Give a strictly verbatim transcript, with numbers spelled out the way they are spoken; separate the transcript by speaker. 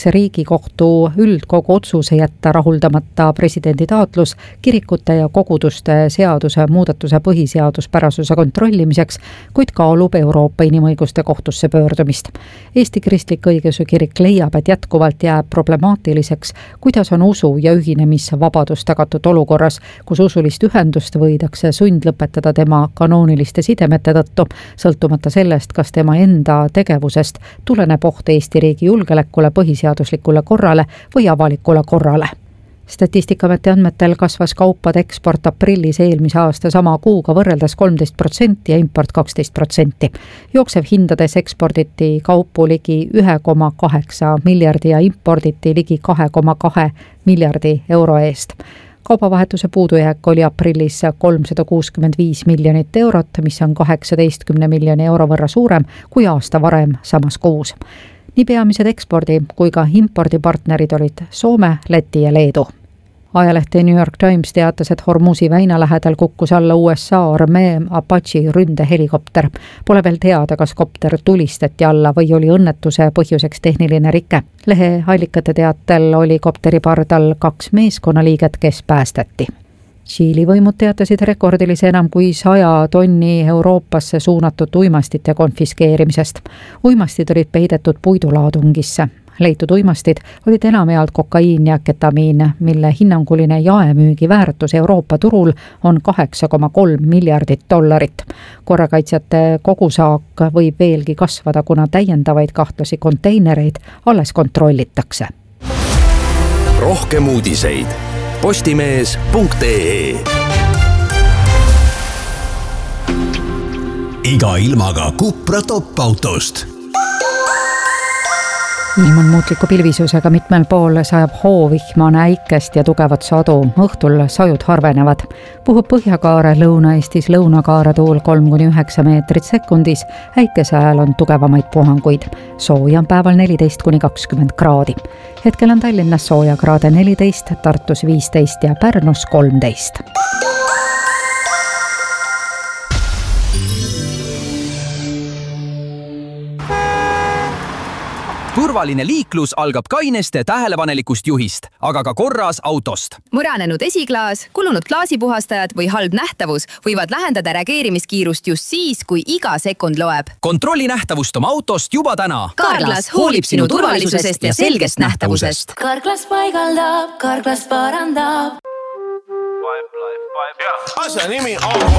Speaker 1: Riigikohtu üldkogu otsuse jätta rahuldamata presidendi taotlus kirikute ja koguduste seaduse muudatuse põhiseaduspärasuse kontrollimiseks, kuid kaalub Euroopa Inimõiguste kohtusse pöördumist. Eesti Kristlik Õigeusu Kirik leiab, et jätkuvalt jääb problemaatiliseks, kuidas on usu ja ühinemisvabadus tagatud olukorras, kus usulist ühendust võidakse sundlõpetada tema kanooniliste sidemete tõttu, sõltumata sellest, kas tema enda tegevusest tuleneb oht Eesti riigi julgeolekule, põhiseaduslikule korrale või avalikule korrale. Statistikaameti andmetel kasvas kaupade eksport aprillis eelmise aasta sama kuuga võrreldes kolmteist protsenti ja import kaksteist protsenti. Jooksev hindades eksporditi kaupu ligi üks koma kaheksa miljardi ja imporditi ligi kaks koma kaks miljardi euro eest. Kaubavahetuse puudujääk oli aprillis kolmsada kuuskümmend viis miljonit eurot, mis on kaheksateist miljoni euro võrra suurem kui aasta varem samas kuus. Nii peamised ekspordi kui ka impordipartnerid olid Soome, Läti ja Leedu. Ajalehte New York Times teatas, et Hormuzi väina lähedal kukkus alla U S A armee Apache ründehelikopter. Pole veel teada, kas kopter tulistati alla või oli õnnetuse põhjuseks tehniline rike. Lehe allikate teatel oli kopteri pardal kaks meeskonnaliiget, kes päästeti. Tšiili võimud teatasid rekordilise enam kui saja tonni Euroopasse suunatud uimastite konfiskeerimisest. Uimastid olid peidetud puidulaadungisse. Leitud uimastid olid enamjaolt kokaiin ja ketamiin, mille hinnanguline jaemüügi väärtus Euroopa turul on kaheksa koma kolm miljardit dollarit. Korrakaitsjate kogusaak võib veelgi kasvada, kuna täiendavaid kahtlasi konteinereid alles kontrollitakse.
Speaker 2: Rohkem uudiseid postimees punkt ee. Iga ilmaga Cupra top-autost.
Speaker 1: Ilm on muutliku pilvisusega, mitmel pool sajab hoovihma, näikest ja tugevat sadu. Õhtul sajud harvenevad. Puhub Põhjakaare, Lõuna-Eestis lõunakaare tuul kolm kuni üheksa meetrit sekundis. Äikese ajal on tugevamaid puhanguid. Sooja on päeval neliteist kuni kakskümmend kraadi. Hetkel on Tallinnas sooja kraade neliteist, Tartus viisteist ja Pärnus kolmteist.
Speaker 3: Turvaline liiklus algab kaineste tähelepanelikust juhist, aga ka korras autost.
Speaker 4: Mõranenud esiklaas, kulunud klaasipuhastajad või halb nähtavus võivad lähendada reageerimiskiirust just siis, kui iga sekund loeb.
Speaker 3: Kontrolli nähtavust oma autost juba täna.
Speaker 4: Carglass hoolib sinu turvalisusest ja selgest nähtavusest.
Speaker 5: Carglass paigaldab, Carglass parandab.
Speaker 6: Asja nimi on